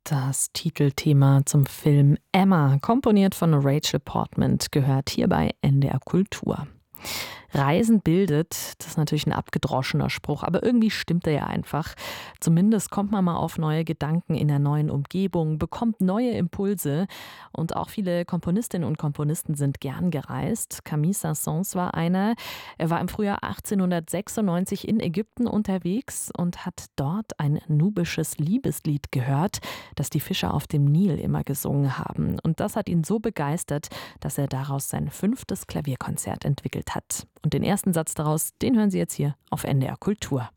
Das Titelthema zum Film Emma, komponiert von Rachel Portman, gehört hier bei NDR Kultur. Reisen bildet, das ist natürlich ein abgedroschener Spruch, aber irgendwie stimmt er ja einfach. Zumindest kommt man mal auf neue Gedanken in der neuen Umgebung, bekommt neue Impulse und auch viele Komponistinnen und Komponisten sind gern gereist. Camille Saint-Saëns war einer. Er war im Frühjahr 1896 in Ägypten unterwegs und hat dort ein nubisches Liebeslied gehört, das die Fischer auf dem Nil immer gesungen haben. Und das hat ihn so begeistert, dass er daraus sein 5. Klavierkonzert entwickelt hat. Und den ersten Satz daraus, den hören Sie jetzt hier auf NDR Kultur.